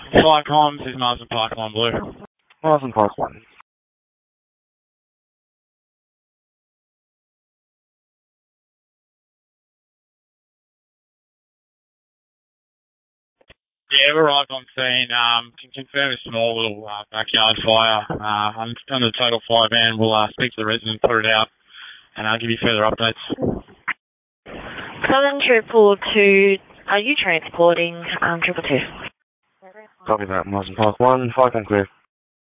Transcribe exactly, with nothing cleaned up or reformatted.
Flight comms is Marsden Park one Blue. Marsden Park one. Yeah, we're right on scene. Um, can confirm a small little uh, backyard fire. Uh, under the total fire ban, we'll uh, speak to the resident, put it out, and I'll give you further updates. Southern Triple Two, are you transporting um, Triple Two? Copy that, Marsden Park one, Falcon clear.